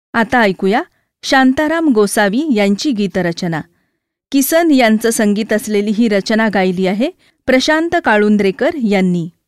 आता ऐकूया शांताराम गोसावी यांची गीतरचना. किसन यांचं संगीत असलेली ही रचना गायली आहे प्रशांत काळुंद्रेकर यांनी.